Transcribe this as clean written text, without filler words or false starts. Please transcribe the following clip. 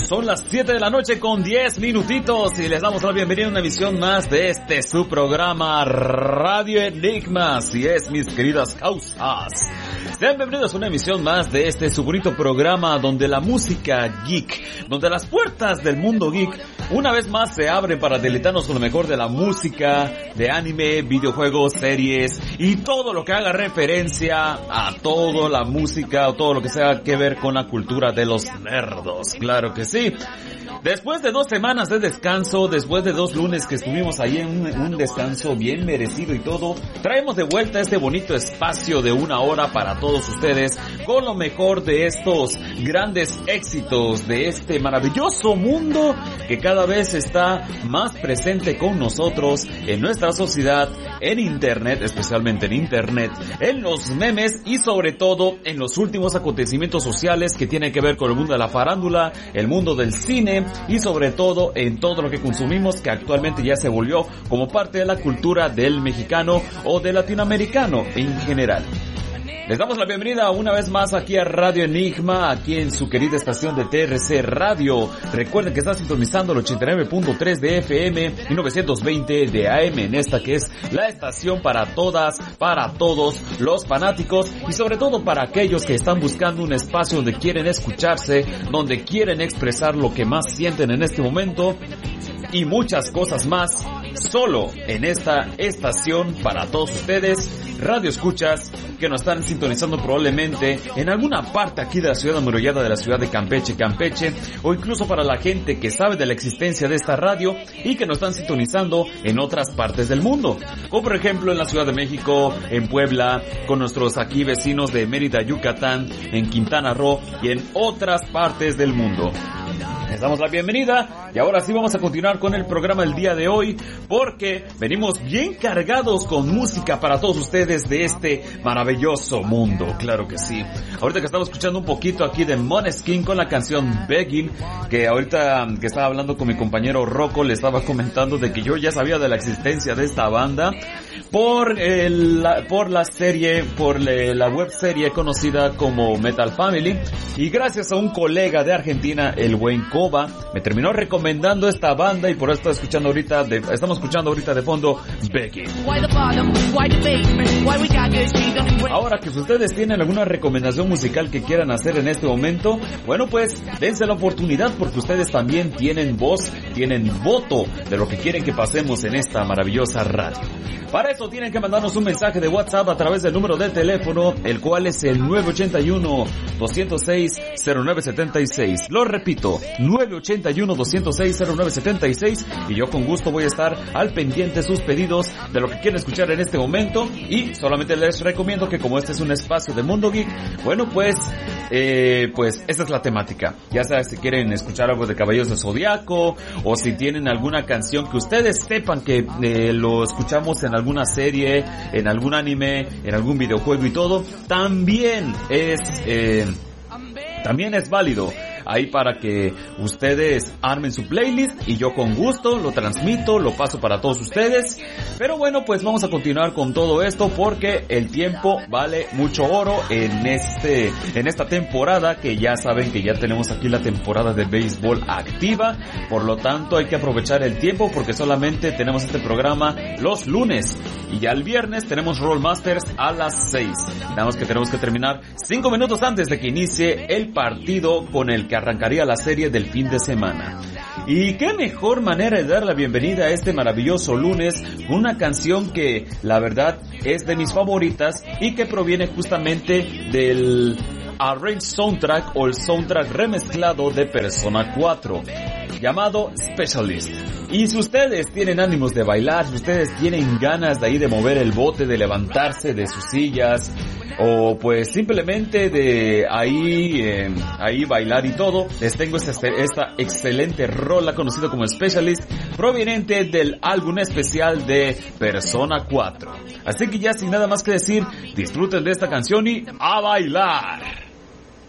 Son las 7 de la noche con 10 minutitos y les damos la bienvenida a una emisión más de su programa Radio Enigma. Así es, mis queridas causas. Sean bienvenidos a una emisión más de su bonito programa donde la música geek, donde las puertas del mundo geek una vez más se abren para deleitarnos con lo mejor de la música, de anime, videojuegos, series y todo lo que haga referencia a toda la música o todo lo que sea que ver con la cultura de los nerdos. Claro que sí. Después de 2 semanas de descanso, después de 2 lunes que estuvimos ahí en un descanso bien merecido y todo, traemos de vuelta este bonito espacio de 1 hora para todos ustedes con lo mejor de estos grandes éxitos de este maravilloso mundo que cada vez está más presente con nosotros en nuestra sociedad, en internet, especialmente en internet, en los memes y sobre todo en los últimos acontecimientos sociales que tienen que ver con el mundo de la farándula, el mundo del cine y sobre todo en todo lo que consumimos que actualmente ya se volvió como parte de la cultura del mexicano o del latinoamericano en general. Les damos la bienvenida una vez más aquí a Radio Enigma, aquí en su querida estación de TRC Radio. Recuerden que está sintonizando el 89.3 de FM y 920 de AM en esta que es la estación para todas, para todos los fanáticos y sobre todo para aquellos que están buscando un espacio donde quieren escucharse, donde quieren expresar lo que más sienten en este momento y muchas cosas más, solo en esta estación para todos ustedes, radio escuchas que nos están sintonizando probablemente en alguna parte aquí de la ciudad amurallada de la ciudad de Campeche, o incluso para la gente que sabe de la existencia de esta radio y que nos están sintonizando en otras partes del mundo, como por ejemplo en la Ciudad de México, en Puebla, con nuestros aquí vecinos de Mérida, Yucatán, en Quintana Roo y en otras partes del mundo. Les damos la bienvenida y ahora sí vamos a continuar con el programa el día de hoy porque venimos bien cargados con música para todos ustedes de este maravilloso mundo, claro que sí. Ahorita que estamos escuchando un poquito aquí de Måneskin con la canción Begging, que ahorita que estaba hablando con mi compañero Rocco le estaba comentando de que yo ya sabía de la existencia de esta banda por la serie, por la web serie conocida como Metal Family, y gracias a un colega de Argentina, el buen Koba, me terminó recomendando esta banda y por eso estamos escuchando ahorita de fondo Begging. Ahora que ustedes tienen alguna recomendación musical que quieran hacer en este momento, bueno pues dense la oportunidad porque ustedes también tienen voz, tienen voto de lo que quieren que pasemos en esta maravillosa radio. Para eso tienen que mandarnos un mensaje de WhatsApp a través del número de teléfono, el cual es el 981-206-0976. Lo repito, 981-206-0976, y yo con gusto voy a estar al pendiente de sus pedidos de lo que quieren escuchar en este momento, y solamente les recomiendo que como este es un espacio de Mundo Geek, bueno pues esa es la temática. Ya sea si quieren escuchar algo de Caballeros del Zodiaco, o si tienen alguna canción que ustedes sepan que lo escuchamos en alguna serie, en algún anime, en algún videojuego y todo, también es válido ahí para que ustedes armen su playlist y yo con gusto lo transmito, lo paso para todos ustedes. Pero bueno, pues vamos a continuar con todo esto porque el tiempo vale mucho oro en esta temporada, que ya saben que ya tenemos aquí la temporada de béisbol activa, por lo tanto hay que aprovechar el tiempo porque solamente tenemos este programa los lunes y ya el viernes tenemos Rollmasters a las 6. Nada más que tenemos que terminar 5 minutos antes de que inicie el partido con el que arrancaría la serie del fin de semana. Y qué mejor manera de dar la bienvenida a este maravilloso lunes con una canción que la verdad es de mis favoritas y que proviene justamente del Arrange Soundtrack o el soundtrack remezclado de Persona 4 llamado Specialist. Y si ustedes tienen ánimos de bailar, si ustedes tienen ganas de ahí de mover el bote, de levantarse de sus sillas, o pues simplemente de ahí bailar y todo, les tengo esta excelente rola conocida como Specialist, proveniente del álbum especial de Persona 4. Así que ya sin nada más que decir, disfruten de esta canción y ¡a bailar!